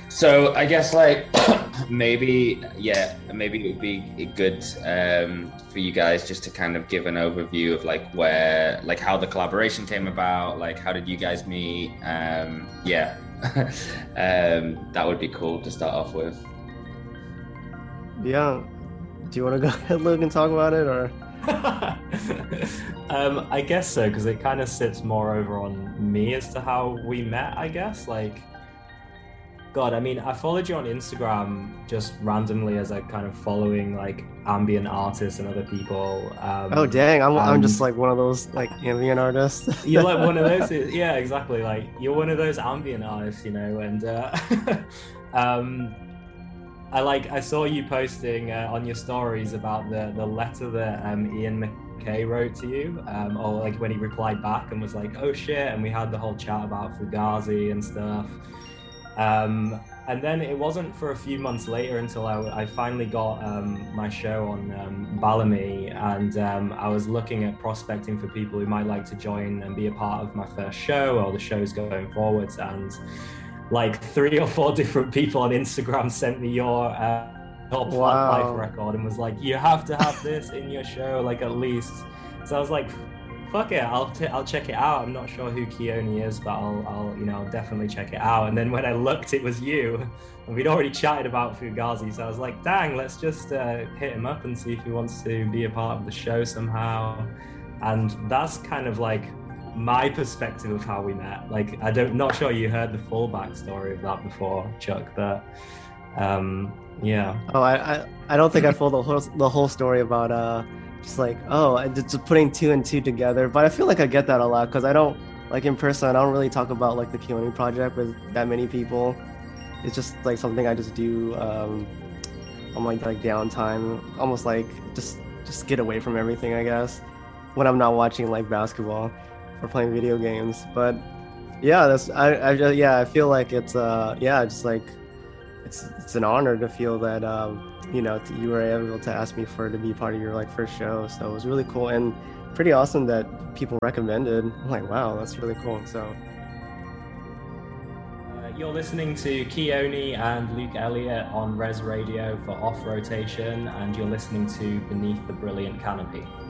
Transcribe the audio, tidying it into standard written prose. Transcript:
So I guess like maybe maybe it would be good for you guys just to kind of give an overview of like where like how the collaboration came about, like how did you guys meet? That would be cool to start off with. Yeah. Do you want to go ahead, Luke, and talk about it, or? I guess so, because it kind of sits more over on me as to how we met, I guess. Like, God, I mean, I followed you on Instagram just randomly as I kind of following like ambient artists and other people. Oh, dang! I'm And just like one of those like ambient artists. you're like one of those, yeah, exactly. Like, you're one of those ambient artists, and um, I saw you posting on your stories about the letter that Ian McKay wrote to you, or like when he replied back and was like, "Oh shit," and we had the whole chat about Fugazi and stuff. And then it wasn't for a few months later until I finally got my show on Bellamy, and I was looking at prospecting for people who might like to join and be a part of my first show or the shows going forwards. And like 3 or 4 different people on Instagram sent me your plant life Wow. record and was like, you have to have this in your show, like at least. So I was like, fuck it, I'll check it out. I'm not sure who Keone is, but I'll definitely check it out. And then when I looked, it was you, and we'd already chatted about Fugazi. So I was like, dang, let's just hit him up and see if he wants to be a part of the show somehow. And that's kind of like my perspective of how we met. Like, not sure you heard the full backstory of that before, Chuck, but yeah. Oh, I don't think I told the whole story about just like, oh, and just putting two and two together. But I feel like I get that a lot because I don't like in person. I don't really talk about like the Keone project with that many people. It's just like something I just do on my like downtime, almost like just get away from everything, I guess, when I'm not watching like basketball or playing video games. But yeah, I feel like it's yeah, just like it's an honor to feel that you were able to ask me to be part of your like first show. So it was really cool and pretty awesome that people recommended. I'm like, wow, that's really cool. So You're listening to Keone and Luke Elliott on Res Radio for Off Rotation, and you're listening to Beneath the Brilliant Canopy.